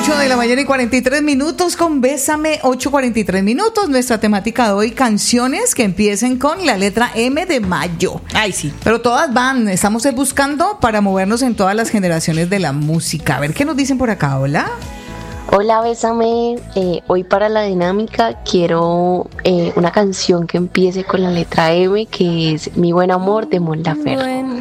8 de la mañana y 43 minutos con Bésame, 8:43 minutos. Nuestra temática de hoy, canciones que empiecen con la letra M de mayo. Ay, sí. Pero todas van, estamos buscando para movernos en todas las generaciones de la música. A ver qué nos dicen por acá, hola. Hola, Bésame. Hoy para la dinámica quiero una canción que empiece con la letra M, que es Mi Buen Amor de Mon Laferte.